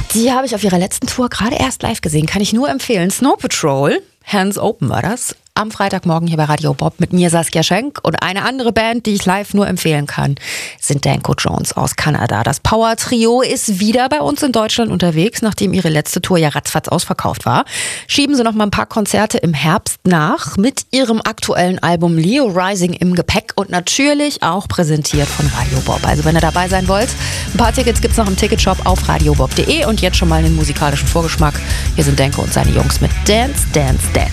Die habe ich auf ihrer letzten Tour gerade erst live gesehen. Kann ich nur empfehlen. Snow Patrol, Hands Open war das. Am Freitagmorgen hier bei Radio Bob mit mir Saskia Schenk und eine andere Band, die ich live nur empfehlen kann, sind Danko Jones aus Kanada. Das Power-Trio ist wieder bei uns in Deutschland unterwegs, nachdem ihre letzte Tour ja ratzfatz ausverkauft war. Schieben sie noch mal ein paar Konzerte im Herbst nach mit ihrem aktuellen Album Leo Rising im Gepäck und natürlich auch präsentiert von Radio Bob. Also wenn ihr dabei sein wollt, ein paar Tickets gibt's noch im Ticketshop auf radiobob.de und jetzt schon mal einen musikalischen Vorgeschmack. Hier sind Danko und seine Jungs mit Dance, Dance, Dance.